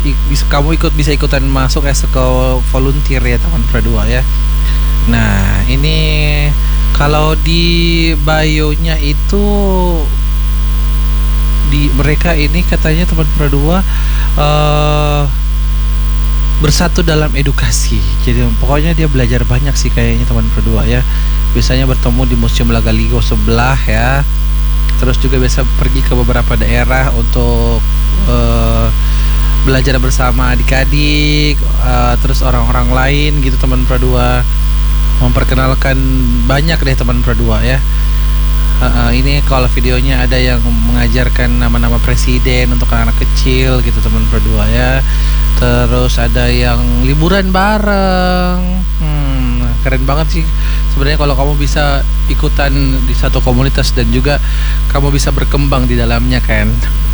kamu bisa ikutan masuk as ke volunteer ya teman Pradua ya. Nah ini kalau di bio-nya itu di mereka ini katanya teman Pradua bersatu dalam edukasi. Jadi pokoknya dia belajar banyak sih kayaknya teman Pradua ya. Biasanya bertemu di Museum Lagaligo sebelah ya. Terus juga biasa pergi ke beberapa daerah untuk belajar bersama adik-adik, terus orang-orang lain gitu teman Pradua. Memperkenalkan banyak deh teman Pradua ya. Ini kalau videonya ada yang mengajarkan nama-nama presiden untuk anak-anak kecil gitu teman Pradua ya. Terus ada yang liburan bareng. Keren banget sih sebenarnya kalau kamu bisa ikutan di satu komunitas dan juga kamu bisa berkembang di dalamnya kan.